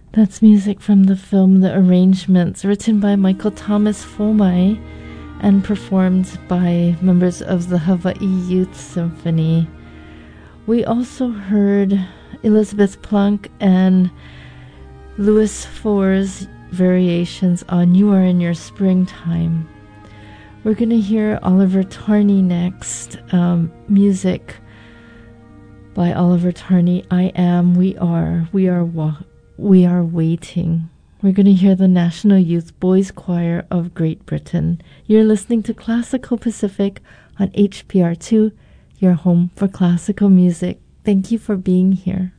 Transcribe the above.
That's music from the film The Arrangements, written by Michael Thomas Fomai and performed by members of the Hawaii Youth Symphony. We also heard Elizabeth Plunk and Louis Ford's variations on You Are in Your Springtime. We're going to hear Oliver Tarney next, music by Oliver Tarney, I Am, We Are Waiting. We're going to hear the National Youth Boys Choir of Great Britain. You're listening to Classical Pacific on HPR2, your home for classical music. Thank you for being here.